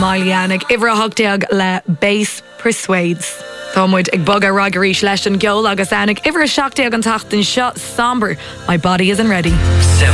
Miley Annick. Ivra Hogdeag le Bass Persuades. Támuid ag bog a ragaríis leis an geol agus Annick. Ivra Seachdeag an tacht in shot somber. My body isn't ready. 7